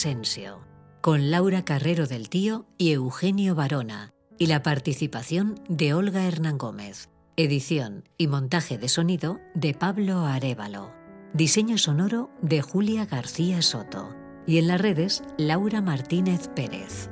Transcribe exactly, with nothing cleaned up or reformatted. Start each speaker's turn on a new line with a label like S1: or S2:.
S1: Asensio, con Laura Carrero del Tío y Eugenio Barona, y la participación de Olga Hernán Gómez. Edición y montaje de sonido de Pablo Arévalo. Diseño sonoro de Julia García Soto. Y en las redes, Laura Martínez Pérez.